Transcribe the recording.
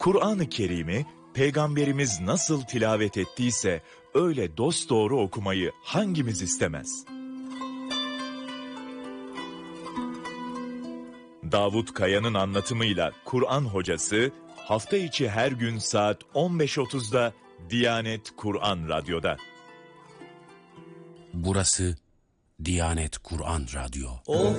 Kur'an-ı Kerim'i Peygamberimiz nasıl tilavet ettiyse öyle dosdoğru okumayı hangimiz istemez? Davut Kaya'nın anlatımıyla Kur'an Hocası hafta içi her gün saat 15.30'da Diyanet Kur'an Radyo'da. Burası Diyanet Kur'an Radyo. Of